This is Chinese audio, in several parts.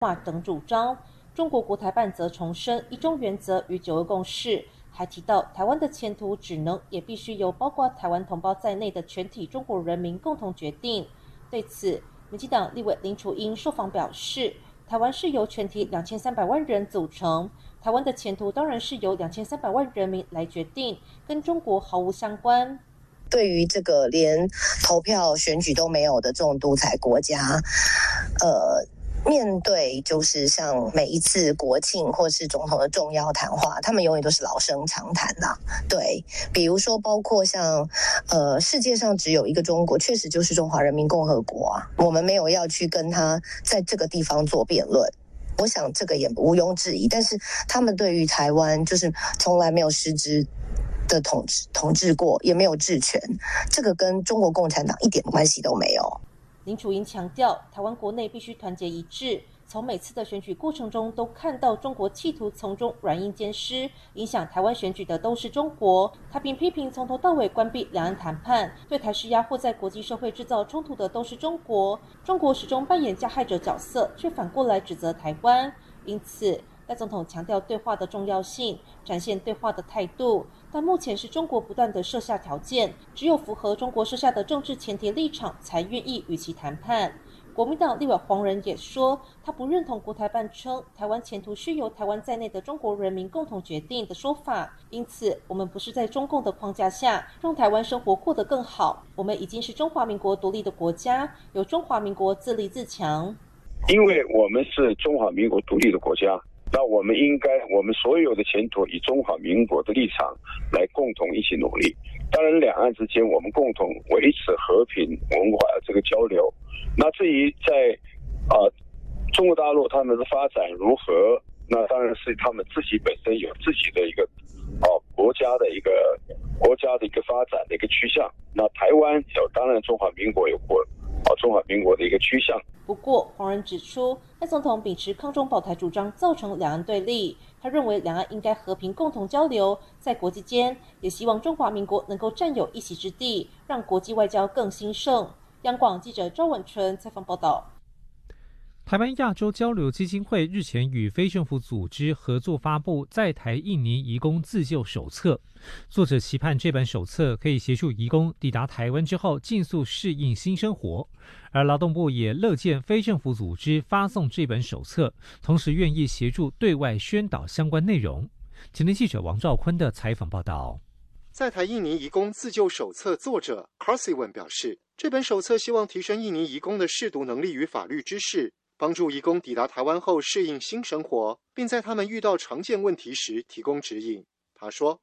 化等主张。中国国台办则重申一中原则与九二共识，还提到台湾的前途只能也必须由包括台湾同胞在内的全体中国人民共同决定。对此，民进党立委林楚英受访表示，台湾是由全体2300万人组成，台湾的前途当然是由2300万人民来决定，跟中国毫无相关。 对于这个连投票选举都没有的这种独裁国家，面对就是像每一次国庆或是总统的重要谈话，他们永远都是老生常谈啦。对，比如说包括像世界上只有一个中国，确实就是中华人民共和国啊。我们没有要去跟他在这个地方做辩论，我想这个也毋庸置疑。但是他们对于台湾就是从来没有实质的统治过，也没有治权，这个跟中国共产党一点关系都没有。 林楚英强调，台湾国内必须团结一致。从每次的选举过程中，都看到中国企图从中软硬兼施，影响台湾选举的都是中国。他并批评从头到尾关闭两岸谈判，对台施压或在国际社会制造冲突的都是中国。中国始终扮演加害者角色，却反过来指责台湾。因此，赖总统强调对话的重要性，展现对话的态度。但目前是中国不断地设下条件，只有符合中国设下的政治前提立场，才愿意与其谈判。国民党立委黄仁也说，他不认同国台办称台湾前途需由台湾在内的中国人民共同决定的说法。因此，我们不是在中共的框架下让台湾生活过得更好，我们已经是中华民国独立的国家，由中华民国自立自强。 因为我们是中华民国独立的国家，那我们所有的前途以中华民国的立场来共同一起努力。当然，两岸之间我们共同维持和平文化这个交流。那至于在中国大陆他们的发展如何，那当然是他们自己本身有自己的一个国家的一个发展的一个趋向。那台湾有，当然中华民国有中华民国的一个趋向。 不过，黄仁指出，赖总统秉持抗中保台主张，造成两岸对立。他认为两岸应该和平共同交流，在国际间也希望中华民国能够占有一席之地，让国际外交更兴盛。央广记者周文纯采访报道。 台湾亚洲交流基金会日前与非政府组织合作发布在台印尼移工自救手册，作者期盼这本手册可以协助移工抵达台湾之后尽速适应新生活，而劳动部也乐见非政府组织发送这本手册，同时愿意协助对外宣导相关内容。前天记者王兆坤的采访报道。 在台印尼移工自救手册作者 Carsiwan 表示，这本手册希望提升印尼移工的识读能力与法律知识，帮助移工抵达台湾后适应新生活，并在他们遇到常见问题时提供指引。他说，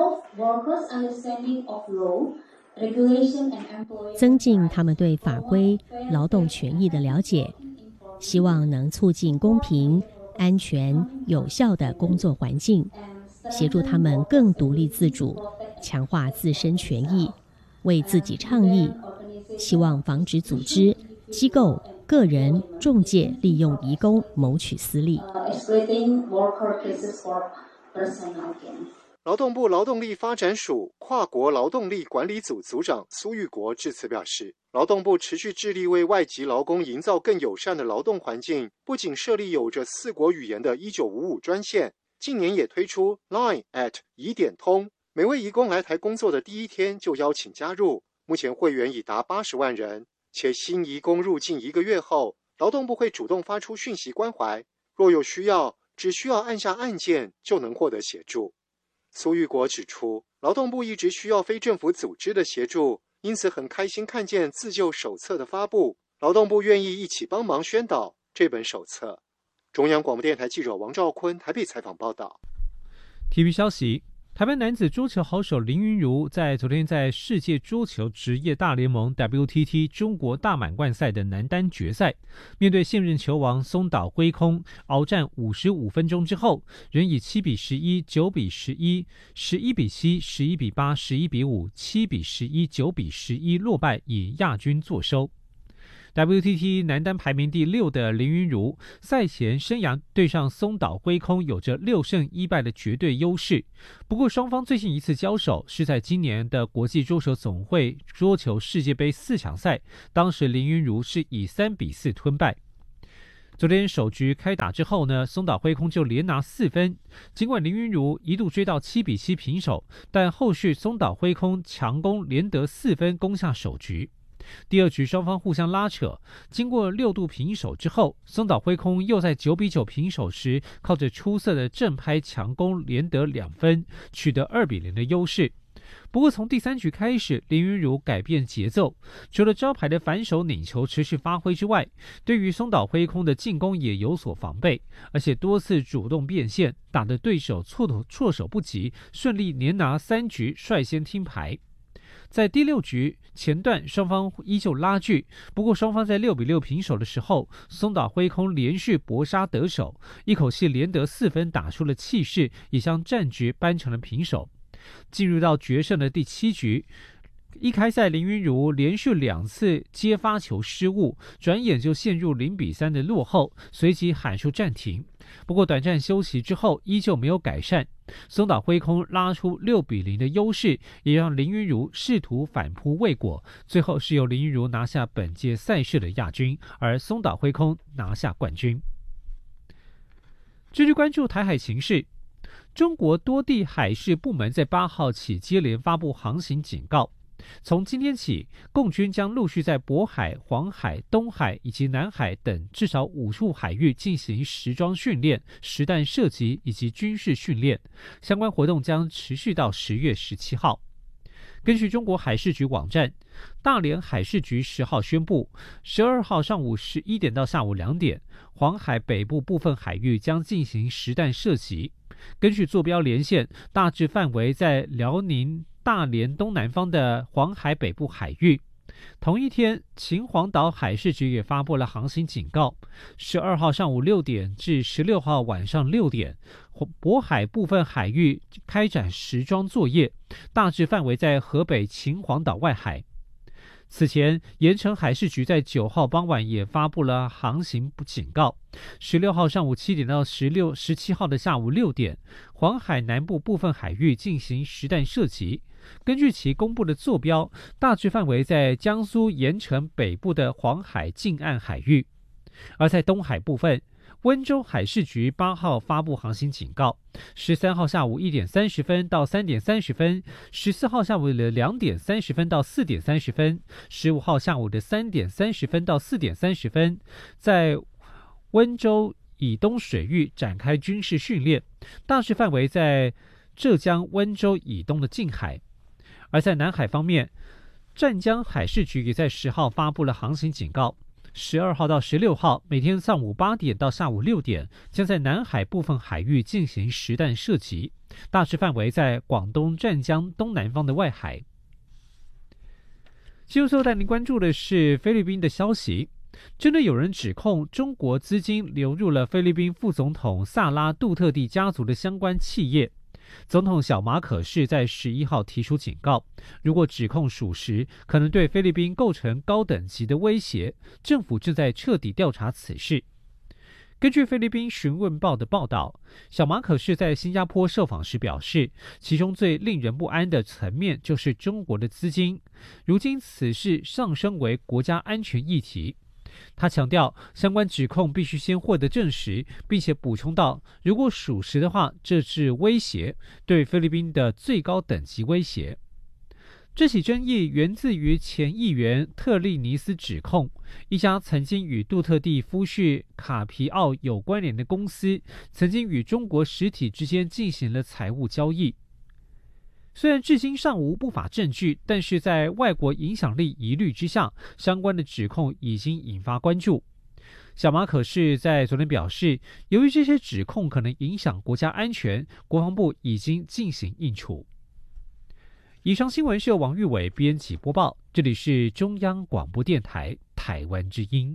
增进他们对法规、劳动权益的了解，希望能促进公平、安全、有效的工作环境，协助他们更独立自主，强化自身权益，为自己倡议，希望防止组织、机构、个人、仲介利用移工谋取私利。 劳动部劳动力发展署跨国劳动力管理组组长苏玉国致辞表示，劳动部持续致力为外籍劳工营造更友善的劳动环境，不仅设立有着4国语言的1955专线，近年也推出 Line@ 移点通，每位移工来台工作的第一天就邀请加入，目前会员已达80万人，且新移工入境1个月后，劳动部会主动发出讯息关怀，若有需要，只需要按下按键就能获得协助。苏玉国指出，劳动部一直需要非政府组织的协助，因此很开心看见自救手册的发布，劳动部愿意一起帮忙宣导这本手册。中央广播电台记者王兆坤台北采访报道。 体育消息，台湾男子桌球好手林昀儒在昨天在世界桌球职业大联盟 WTT 中国大满贯赛的男单决赛，面对现任球王松岛辉空，鏖战55分钟之后，仍以7比11、9比11、11比7、11比8、11比5、7比11、9比11落败，以亚军作收。WTT 男单排名第6的林昀儒，赛前生涯对上松岛辉空有着6胜1败的绝对优势。不过双方最近一次交手是在今年的国际桌球总会桌球世界杯4强赛，当时林昀儒是以3比4吞败。 昨天首局开打之后呢，松岛辉空就连拿4分，尽管林昀儒一度追到7-7平手，但后续松岛辉空强攻连得4分，攻下首局。第二局双方互相拉扯，经过6度平手之后，松岛辉空又在9-9平手时，靠着出色的正拍强攻连得2分，取得2-0的优势。不过从第3局开始，林昀儒改变节奏，除了招牌的反手拧球持续发挥之外，对于松岛辉空的进攻也有所防备，而且多次主动变线，打得对手措手不及，顺利连拿3局，率先听牌。在第6局前段，双方依旧拉锯，不过双方在6-6平手的时候，松岛辉空连续搏杀得手，一口气连得4分，打出了气势，也将战局扳成了平手。进入到决胜的第7局，一开赛林昀儒连续2次接发球失误，转眼就陷入0-3的落后，随即喊出暂停。不过短暂休息之后依旧没有改善，松岛辉空拉出6-0的优势，也让林昀儒试图反扑未果，最后是由林昀儒拿下本届赛事的亚军，而松岛辉空拿下冠军。继续关注台海情势，中国多地海事部门在8号起接连发布航行警告。从今天起，共军将陆续在渤海、黄海、东海以及南海等至少5处海域进行实装训练、实弹射击以及军事训练，相关活动将持续到10月17号。根据中国海事局网站，大连海事局10号宣布，12号上午11点到下午2点，黄海北部部分海域将进行实弹射击。根据坐标连线，大致范围在辽宁大连东南方的黄海北部海域。同一天，秦皇岛海事局也发布了航行警告，12号上午6点至16号晚上6点，渤海部分海域开展实装作业，大致范围在河北秦皇岛外海。此前，盐城海事局在9号傍晚也发布了航行警告，16号上午7点到17号的下午6点，黄海南部部分海域进行实弹射击。根据其公布的坐标，大致范围在江苏盐城北部的黄海近岸海域。而在东海部分，温州海事局8号发布航行警告，13号下午1点30分到3点30分，14号下午的2点30分到4点30分，15号下午的3点30分到4点30分，在温州以东水域展开军事训练，大致范围在浙江温州以东的近海。而在南海方面，湛江海事局也在10号发布了航行警告，12号到16号每天上午8点到下午6点，将在南海部分海域进行实弹射击，大致范围在广东湛江东南方的外海。接着带您关注的是菲律宾的消息，针对有人指控中国资金流入了菲律宾副总统萨拉杜特地家族的相关企业，总统小马可仕在11号提出警告，如果指控属实，可能对菲律宾构成高等级的威胁，政府正在彻底调查此事。根据菲律宾询问报的报道，小马可仕在新加坡受访时表示，其中最令人不安的层面就是中国的资金，如今此事上升为国家安全议题。他强调，相关指控必须先获得证实，并且补充到，如果属实的话，这是威胁，对菲律宾的最高等级威胁。这起争议源自于前议员特利尼斯指控，一家曾经与杜特地夫婿卡皮奥有关联的公司，曾经与中国实体之间进行了财务交易。虽然至今尚无不法证据，但是在外国影响力疑虑之下，相关的指控已经引发关注。小马可仕在昨天表示，由于这些指控可能影响国家安全，国防部已经进行应处。以上新闻是由王玉伟编辑播报，这里是中央广播电台台湾之音。